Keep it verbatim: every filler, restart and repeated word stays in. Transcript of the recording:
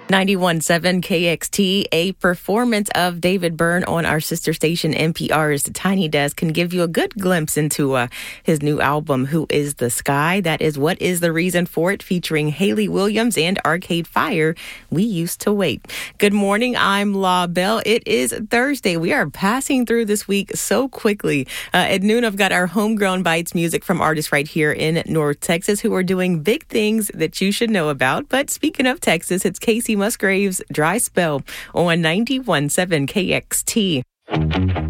ninety-one point seven K X T, a performance of David Byrne on our sister station N P R's Tiny Desk can give you a good glimpse into uh, his new album, Who is the Sky? That is What is the Reason for It, featuring Hayley Williams and Arcade Fire, We Used to Wait. Good morning, I'm La Belle. It is Thursday. We are passing through this week so quickly. Uh, at noon, I've got our Homegrown Bites music from artists right here in North Texas who are doing big things that you should know about. But speaking of Texas, it's Casey Musgraves' Dry Spell on ninety-one point seven K X T.